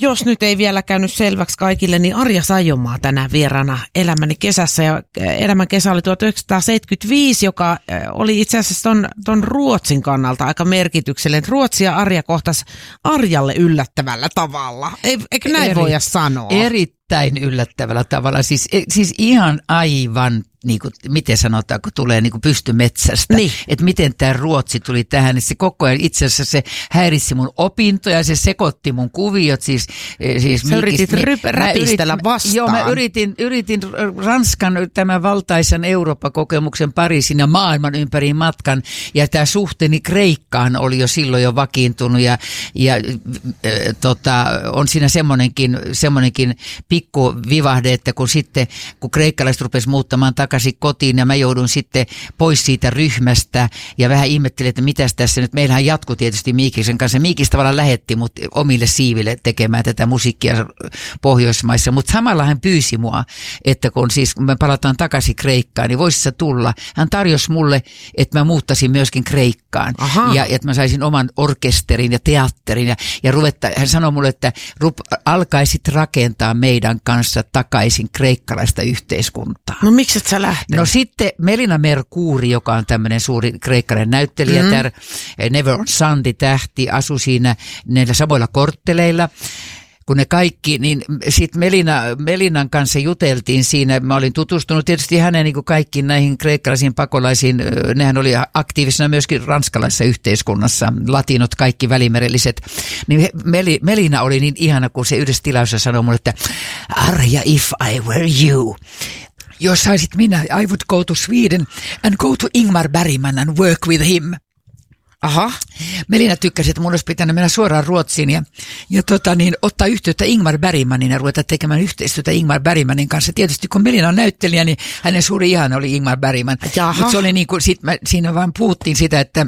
jos nyt ei vielä käynyt selväksi kaikille, niin Arja Saijonmaa tänään vieraana Elämäni kesässä. Ja Elämän kesä oli 1975, joka oli itse asiassa ton Ruotsin kannalta aika merkityksellinen. Ruotsi ja Arja kohtasi Arjalle yllättävällä tavalla. Eikö näin voida sanoa? Erittäin yllättävällä tavalla. Siis ihan aivan, niin kuin, miten sanotaan, kun tulee niin kuin pystymetsästä. Niin. Että miten tämä Ruotsi tuli tähän. Se koko ajan itse asiassa se häiritsi mun opintoja, se sekoitti mun kuviot. Siis sä yritit räpistellä vastaan. Joo, mä yritin Ranskan tämän valtaisen Eurooppa-kokemuksen Pariisin ja maailman ympäri matkan. Ja tämä suhteeni Kreikkaan oli jo silloin jo vakiintunut. Ja on siinä semmoinenkin pikku vivahde, että kun kreikkalaiset rupesivat muuttamaan takaisin kotiin ja mä joudun sitten pois siitä ryhmästä ja vähän ihmettelin, että mitäs tässä nyt. Meillähän jatkui tietysti Miikiksen kanssa. Miikis tavallaan lähetti mut omille siiville tekemään tätä musiikkia Pohjoismaissa, mutta samalla hän pyysi mua, että kun me palataan takaisin Kreikkaan, niin voisi se tulla. Hän tarjosi mulle, että mä muuttaisin myöskin Kreikkaan ja että mä saisin oman orkesterin ja teatterin ja hän sanoi mulle, että alkaisit rakentaa meidän kanssa takaisin kreikkalaista yhteiskuntaa. No miksi et sä lähtenyt? No sitten Melina Mercouri, joka on tämmöinen suuri kreikkalainen näyttelijä, Never on Sunday-tähti, asui siinä näillä samoilla kortteleilla. Kun ne kaikki, niin sitten Melinan kanssa juteltiin siinä. Mä olin tutustunut tietysti hänen niin kuin kaikkiin näihin kreikkalaisiin pakolaisiin. Nehän oli aktiivisena myöskin ranskalaisessa yhteiskunnassa, latinot, kaikki välimerelliset. Niin Melina oli niin ihana, kun se yhdessä tilaisuudessa sanoi mulle, että Arja, if I were you. Jos saisit minä, I would go to Sweden and go to Ingmar Bergman and work with him. Aha. Melina tykkäsi, että mun olisi pitänyt mennä suoraan Ruotsiin ja ottaa yhteyttä Ingmar Bergmanin ja ruveta tekemään yhteistyötä Ingmar Bergmanin kanssa. Tietysti kun Melina on näyttelijä, niin hänen suuri ihana oli Ingmar Bergman. Mutta se oli niin kuin, siinä vaan puhuttiin sitä, että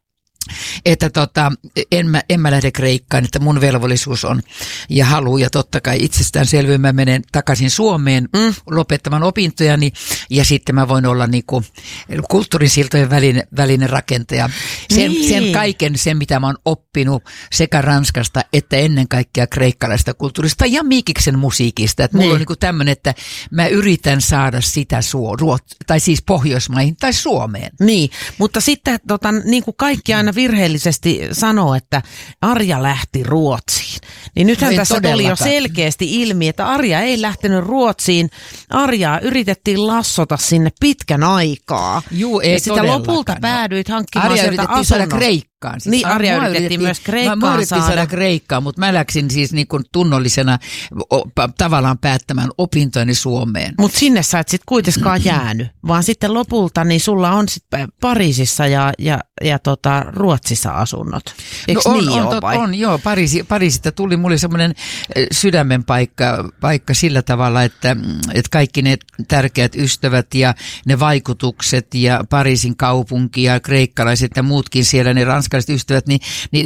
en mä lähde Kreikkaan, että mun velvollisuus on ja halu ja totta kai itsestäänselvyyn mä menen takaisin Suomeen lopettamaan opintojani ja sitten mä voin olla niinku kulttuurisiltojen välinen rakentaja. Sen kaiken, mitä mä oon oppinut sekä Ranskasta että ennen kaikkea kreikkalaista kulttuurista ja Miikiksen musiikista. Että mulla on niinku tämmöinen, että mä yritän saada sitä tai siis Pohjoismaihin tai Suomeen. Niin, mutta sitten niin kuin kaikki aina virheellisesti sanoo, että Arja lähti Ruotsiin. Niin nythän tässä tuli jo selkeästi ilmi, että Arja ei lähtenyt Ruotsiin. Arjaa yritettiin lassota sinne pitkän aikaa. Ja sitä lopulta päädyit hankkimaan sieltä asunnosta. Kreikkaan. Siis Arja yritettiin myös Kreikkaan mä yritin saada Kreikkaan, mutta mä läksin siis niin kuin tunnollisena tavallaan päättämään opintojeni Suomeen. Mutta sinne sä et sitten kuitenkaan jäänyt, vaan sitten lopulta niin sulla on sitten Pariisissa ja Ruotsissa asunnot. Eikö joo. Pariisista tuli mulle semmoinen sydämen paikka sillä tavalla, että kaikki ne tärkeät ystävät ja ne vaikutukset ja Pariisin kaupunki ja kreikkalaiset ja muutkin siellä, ne ranskalaiset ystävät, niin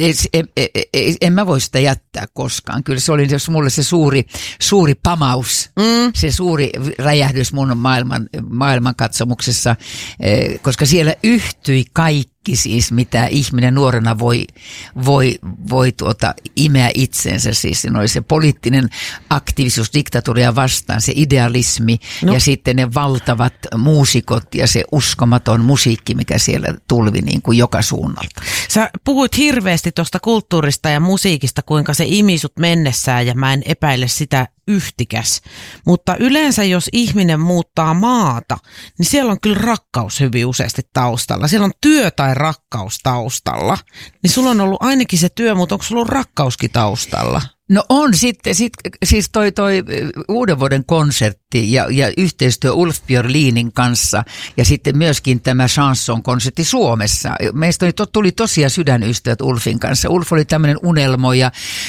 en mä voi sitä jättää koskaan. Kyllä se oli mulle se suuri pamaus, se suuri räjähdys mun maailmankatsomuksessa, koska siellä yhtyi kaikki siis, mitä ihminen nuorena voi imeä itsensä. Siis siinä oli se poliittinen aktiivisuus diktatuuria vastaan, se idealismi ja sitten ne valtavat muusikot ja se uskomaton musiikki, mikä siellä tulvi niin kuin joka suunnalta. Sä puhuit hirveästi tuosta kulttuurista ja musiikista, kuinka se imi sut mennessään ja mä en epäile sitä yhtikäs. Mutta yleensä jos ihminen muuttaa maata, niin siellä on kyllä rakkaus hyvin useasti taustalla. Siellä on työ tai rakkaus taustalla. Niin sulla on ollut ainakin se työ, mutta onko sulla ollut rakkauskin taustalla? No on sitten siis toi uuden vuoden konsertti ja yhteistyö Ulf Björlinin kanssa ja sitten myöskin tämä chanson-konsertti Suomessa. Meistä tuli tosiaan sydänystävät Ulfin kanssa. Ulf oli tämmöinen unelmo ja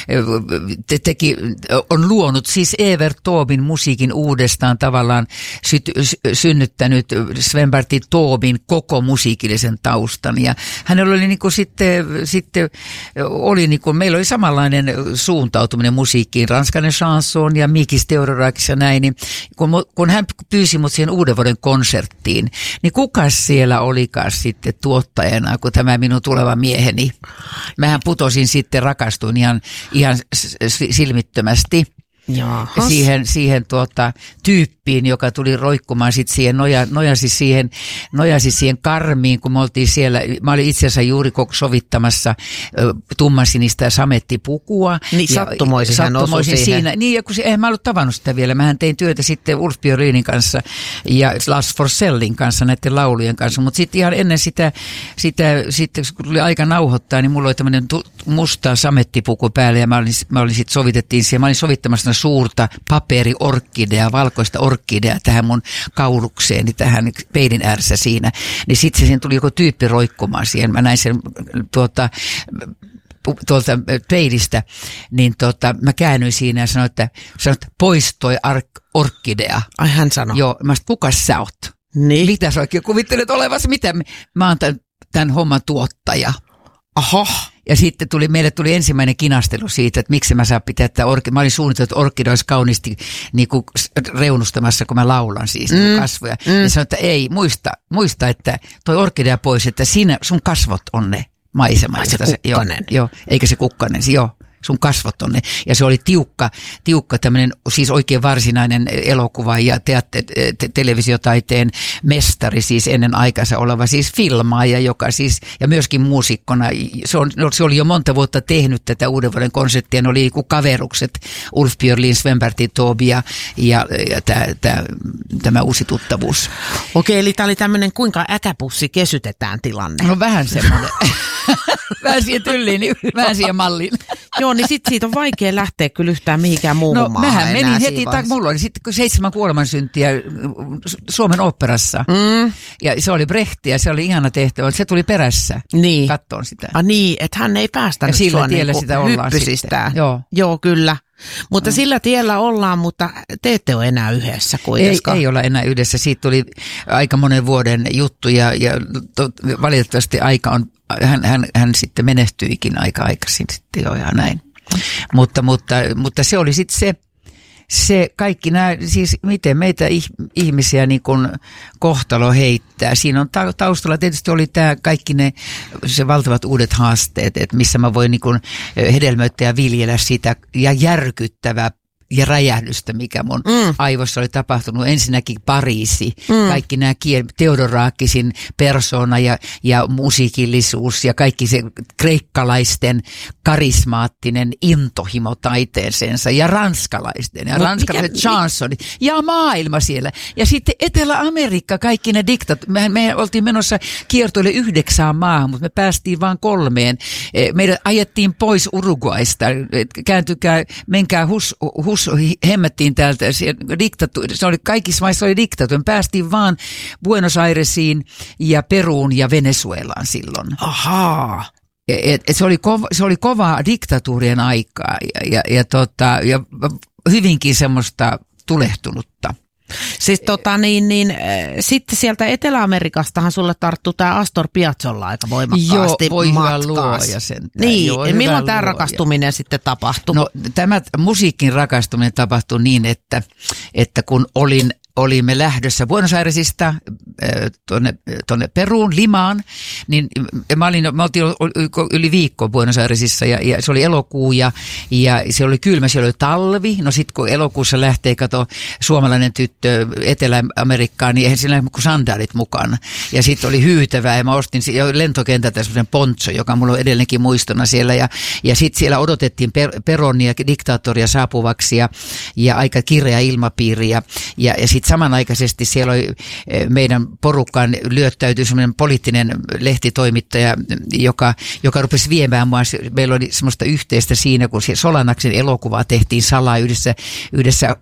on luonut siis Evert Taubin musiikin uudestaan tavallaan synnyttänyt Sven-Bertil Taubin koko musiikillisen taustan ja hänellä oli niinku sitten oli niinku, meillä oli samanlainen suuntautuminen musiikkiin, ranskainen chanson ja Mikis Theodorakis ja näin, niin kun hän pyysi mut siihen uuden vuoden konserttiin, niin kukas siellä olikaan sitten tuottajana kuin tämä minun tuleva mieheni. Mähän putosin sitten, rakastuin ihan silmittömästi. Siihen tyyppiin, joka tuli roikkumaan sitten siihen, nojasi siihen karmiin, kun me oltiin siellä. Mä olin itse asiassa juuri sovittamassa tummansinistä samettipukua. Niin, sattumoisin hän osui siihen. Niin, ja kun eihän mä ollut tavannut sitä vielä. Mähän tein työtä sitten Ulf Björlinin kanssa ja Lars Forsellin kanssa, näiden laulujen kanssa. Mutta sitten ihan ennen sitä, kun tuli aika nauhoittaa, niin mulla oli tämmöinen musta samettipuku päällä ja mä olin sitten sovitettiin siihen. Mä olin sovittamassa suurta paperiorkidea, valkoista orkidea tähän mun kaulukseeni, tähän peilin ääressä siinä. Niin sitten siihen tuli joku tyyppi roikkumaan siihen. Mä näin sen tuolta peilistä, niin mä käännyin siinä ja sanoin, että pois toi orkidea. Ai hän sanoi. Joo, mä sanoin, kuka sä oot? Niin. Mitä sä oikein kuvittelet olevasi? Mitä? Mä oon tämän homman tuottaja. Aha. Ja sitten meille tuli ensimmäinen kinastelu siitä, että miksi mä saan pitää tätä mä olin suunnitellut, että orkidea olisi kauniisti niin kuin reunustamassa, kun mä laulan siis kasvoja. Ja sanoin, että ei, muista, että toi orkidea pois, että sun kasvot on ne maisema. Se kukkanen. Joo, eikä se kukkanen, joo. Sun kasvot on ne. Ja se oli tiukka tämmöinen, siis oikein varsinainen elokuva ja televisiotaiteen mestari, siis ennen aikansa oleva siis filmaaja, joka siis, ja myöskin muusikkona. Se oli jo monta vuotta tehnyt tätä uuden vuoden konserttia. Ne oli kaverukset, Ulf Björlin, Sven-Bertil Taube ja tämä uusi tuttavuus. Okei, eli tämä oli tämmöinen kuinka äkäpussi kesytetään tilanne. No vähän semmoinen. Vähän siihen tylliin, niin vähän siihen malliin. Joo, niin sit siitä on vaikea lähteä kyllä yhtään mihinkään muuhun maahan. Mähän menin heti, mulla oli sitten 7 kuolemansyntiä Suomen oopperassa. Ja se oli Brehti ja se oli ihana tehtävä, se tuli perässä kattoon sitä. Niin, että hän ei päästänyt sua niinku hyppysistään. Joo, kyllä. Mutta sillä tiellä ollaan, mutta te ette ole enää yhdessä kuitenkaan. Ei olla enää yhdessä. Siitä tuli aika monen vuoden juttu ja valitettavasti aika on, hän sitten menehtyikin aika aikaisin sitten jo ihan näin. Mutta se oli sitten se kaikki nämä, siis miten meitä ihmisiä niin kuin kohtalo heittää. Siinä on taustalla tietysti oli tämä kaikki se valtavat uudet haasteet, että missä mä voin niin kuin hedelmöittää ja viljellä sitä ja järkyttävää ja räjähdystä, mikä mun aivossa oli tapahtunut. Ensinnäkin Pariisi, kaikki nämä Theodorakisin persona ja musiikillisuus ja kaikki se kreikkalaisten karismaattinen intohimo taiteeseensa ja ranskalaisten ja ranskalaiset chansonit ja maailma siellä. Ja sitten Etelä-Amerikka, kaikki ne me oltiin menossa kiertoille 9 maahan, mutta me päästiin vain 3. Meidät ajettiin pois Uruguaista. Kääntykää, menkää hemmettiin täältä, se oli kaikissa maissa oli diktatuuri. Me päästiin vaan Buenos Airesiin ja Peruun ja Venezuelaan silloin. Ahaa. Se oli kovaa diktatuurien aikaa ja hyvinkin semmoista tulehtunutta. Siis sitten sieltä Etelä-Amerikastahan sulle tarttuu tämä Astor Piazzolla aika voimakkaasti. Joo, voi hyvä luoja sentään. Niin, joo, milloin tämä rakastuminen sitten tapahtui? No tämä musiikin rakastuminen tapahtui niin, että kun olimme lähdössä Buenos Airesista tuonne Peruun, Limaan, niin me oltiin yli viikko Buenos Airesissa ja se oli elokuu ja se oli kylmä, se oli talvi. No sitten kun elokuussa lähtee, suomalainen tyttö Etelä-Amerikkaan, niin eihän siinä kuin sandaalit mukana. Ja sitten oli hyytävää ja mä ostin lentokentältä semmoisen poncho, joka mulla on edelleenkin muistona siellä. Ja sitten siellä odotettiin Peronia, diktaattoria saapuvaksi ja aika kireä ilmapiiri ja sitten samanaikaisesti siellä oli meidän porukkaan lyöttäytyi semmoinen poliittinen lehtitoimittaja, joka rupesi viemään mua. Meillä oli semmoista yhteistä siinä, kun Solanaksen elokuvaa tehtiin salaa yhdessä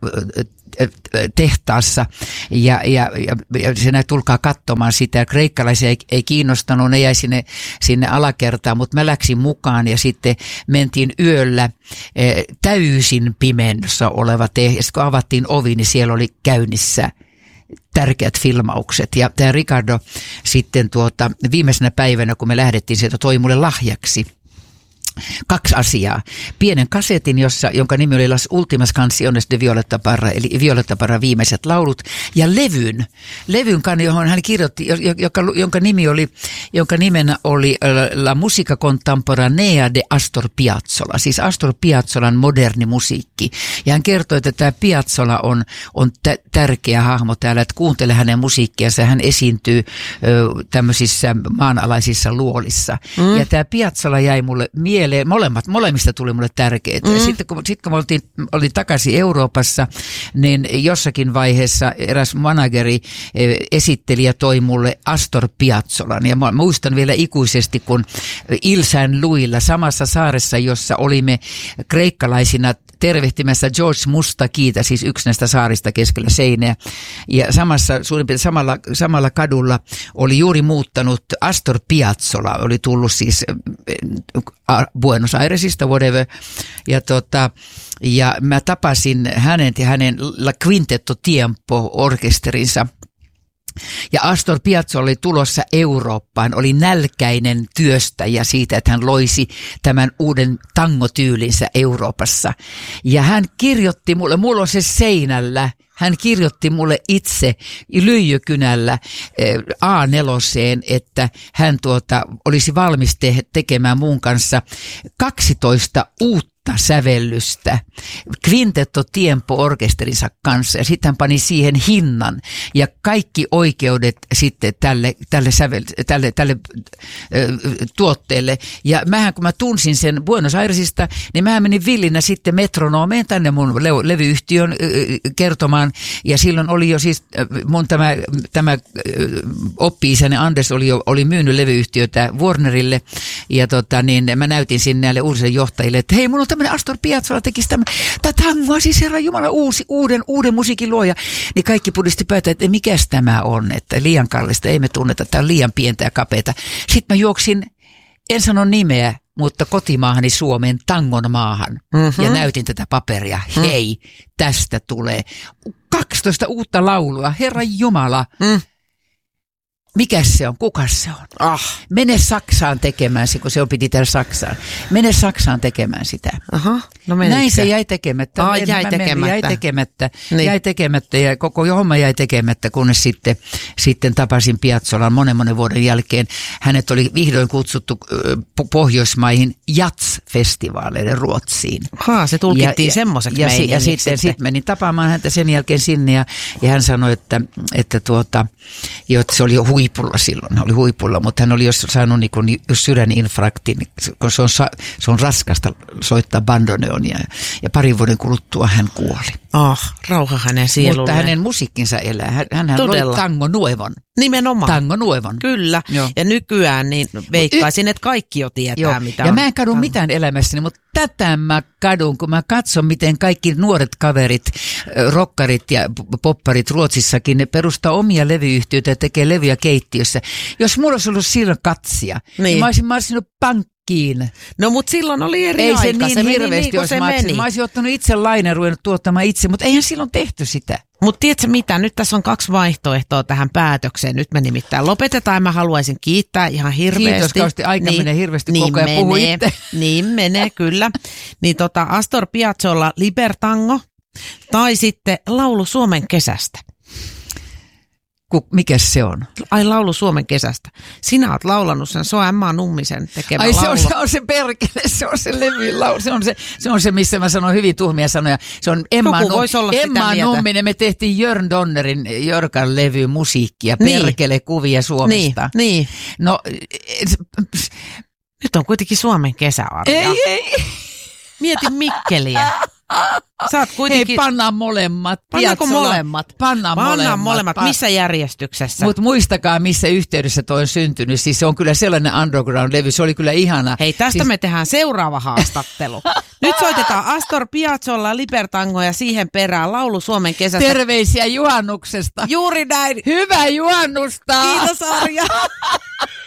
tehtaassa ja se tulkaa katsomaan sitä. Kreikkalaisia ei kiinnostanut, ne jäi sinne alakertaan, mutta mä läksin mukaan ja sitten mentiin yöllä täysin pimennossa oleva tehdas. Kun avattiin ovi, niin siellä oli käynnissä tärkeät filmaukset. Ja tämä Ricardo sitten viimeisenä päivänä, kun me lähdettiin sieltä, toi mulle lahjaksi 2 asiaa. Pienen kasetin, jonka nimi oli Las Últimas Canciones de Violeta Parra, eli Violeta Parra viimeiset laulut, ja levyn johon hän kirjoitti, jonka nimenä oli La Musica Contemporanea de Astor Piazzolla, siis Astor Piazzolan moderni musiikki. Ja hän kertoi, että tämä Piazzolla on tärkeä hahmo täällä, että kuuntele hänen musiikkiansa, hän esiintyy tämmöisissä maanalaisissa luolissa. Ja tämä Piazzolla jäi mulle mieleen, molemmista tuli mulle tärkeitä. Ja sitten kun olin takaisin Euroopassa, niin jossakin vaiheessa eräs manageri, esittelijä toi mulle Astor Piazzolan. Ja mä muistan vielä ikuisesti, kun Ilsan Luilla, samassa saaressa, jossa olimme kreikkalaisina tervehtimässä George Mustakiita, siis yksi näistä saarista keskellä seinää. Ja suurin piirtein samalla kadulla oli juuri muuttanut Astor Piazzolla, oli tullut siis Buenos Airesista, whatever. Ja mä tapasin hänen La Quintetto Tiempo-orkesterinsa. Ja Astor Piazzolla oli tulossa Eurooppaan, oli nälkäinen työstäjä siitä, että hän loisi tämän uuden tangotyylinsä Euroopassa. Ja hän kirjoitti mulla on se seinällä, hän kirjoitti mulle itse lyijykynällä A4:een, että hän olisi valmis tekemään mun kanssa 12 uutta sävellystä Quintetto Tiempo-orkesterinsa kanssa, ja sitten hän pani siihen hinnan ja kaikki oikeudet sitten tälle tuotteelle. Ja mähän, kun mä tunsin sen Buenos Airesista, niin mähän menin villinä sitten Metronomeen tänne mun levyyhtiön kertomaan, ja silloin oli jo siis mun tämä oppi-isäni Anders oli myynyt levyyhtiötä Warnerille, ja mä näytin sinne näille uusille johtajille, että hei, mun on tämmöinen Astor Piazzolla tekisi tätä tangoa, siis herra jumala, uuden musiikin luoja. Niin kaikki pudisti päätä, että mikäs tämä on, että liian kallista, ei me tunneta, tämä on liian pientä ja kapeata. Sitten mä juoksin, en sano nimeä, mutta kotimaahani Suomeen, tangon maahan, ja näytin tätä paperia. Hei, tästä tulee 12 uutta laulua, herra jumala. Mikäs se on? Kukas se on? Mene Saksaan tekemään sitä, kun se piti tehdä Saksaan. Mene Saksaan tekemään sitä. No näin se jäi tekemättä. Jäi tekemättä ja koko homma jäi tekemättä, kunnes sitten tapasin Piazzolan monen vuoden jälkeen. Hänet oli vihdoin kutsuttu Pohjoismaihin Jats-festivaaleille Ruotsiin. Se tulkittiin semmoiseksi meidän. Ja sitten menin tapaamaan häntä sen jälkeen sinne, ja hän sanoi, että se oli jo huipulla silloin, mutta hän oli jos saanut jos sydäninfarktin, kun se on raskasta soittaa bandoneonia, ja 2 vuoden kuluttua hän kuoli. Rauha hänen sielulleen. Mutta hänen musiikkinsa elää. Hänhän loi Tango Nuevon. Nimenomaan. Tango Nuevon. Kyllä. Joo. Ja nykyään niin veikkaisin, että kaikki jo tietää, mitä on. Ja mä en kadu mitään elämässäni, mutta tätä mä kadun, kun mä katson, miten kaikki nuoret kaverit, rockarit ja popparit Ruotsissakin, ne perustaa omia levyyhtiöitä ja tekee levyjä keittiössä. Jos mulla olisi ollut silloin katsia, niin mä olisin marssinut pankkiin. No mutta silloin oli eri ei aika. Ei se niin hirveästi olisi maksanut. Mä olisin ottanut itse lainan, ruvennut tuottamaan itse, mutta eihän silloin tehty sitä. Mutta tiedätkö mitä, nyt tässä on 2 vaihtoehtoa tähän päätökseen. Nyt me nimittäin lopetetaan. Mä haluaisin kiittää ihan hirveästi. Kiitos kausti, aika menee hirveästi koko ajan, puhu itse. Niin menee, kyllä. Niin Astor Piazzolla Libertango tai sitten laulu Suomen kesästä. Mikäs se on? Ai, laulu Suomen kesästä. Sinä oot laulanut sen, se on Emma Nummisen tekemä laulu. Se on se perkele, se on se levyn laulu. Se on se, missä mä sanon hyvin tuhmia sanoja. Se on Emma Numminen. Me tehtiin Jörn Donnerin Jörkan levy musiikkia, perkele kuvia Suomesta. Niin. No, nyt on kuitenkin Suomen kesä, Arja. Ei. Mieti Mikkeliä. Sä oot kuitenkin... Hei, pannaan molemmat. Pannaanko molemmat? Pannaan molemmat. Missä järjestyksessä? Mutta muistakaa, missä yhteydessä toi on syntynyt. Siis se on kyllä sellainen underground-levy. Se oli kyllä ihana. Hei, tästä me tehdään seuraava haastattelu. Nyt soitetaan Astor Piazzolla Libertango ja siihen perään laulu Suomen kesästä. Terveisiä juhannuksesta. Juuri näin. Hyvää juhannusta. Kiitos, Arja.